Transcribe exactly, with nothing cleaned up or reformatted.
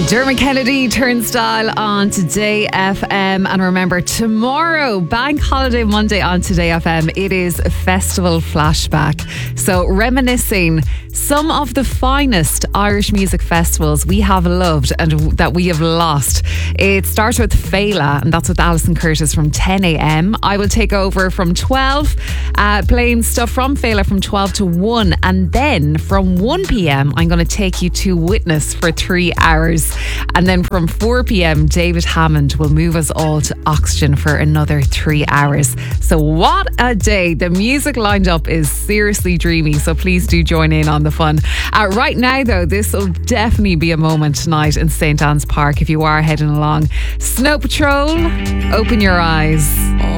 Dermot Kennedy, Turnstile on Today F M. And remember, tomorrow, Bank Holiday Monday on Today F M, it is a festival flashback. So reminiscing some of the finest Irish music festivals we have loved and that we have lost. It starts with Fela, and that's with Alison Curtis from ten a.m. I will take over from twelve, uh, playing stuff from Fela from twelve to one. And then from one p.m, I'm going to take you to Witness for three hours. And then from four p.m, David Hammond will move us all to Oxygen for another three hours. So what a day. The music lined up is seriously dreamy, so please do join in on the fun. Uh, right now though, this will definitely be a moment tonight in Saint Anne's Park if you are heading along. Snow Patrol, Open Your Eyes.